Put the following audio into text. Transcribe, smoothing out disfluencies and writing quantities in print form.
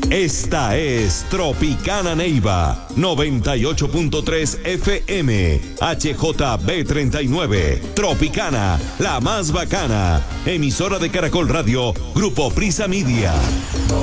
Esta es Tropicana Neiva, 98.3 FM, HJB39. Tropicana, la más bacana. Emisora de Caracol Radio, Grupo Prisa Media.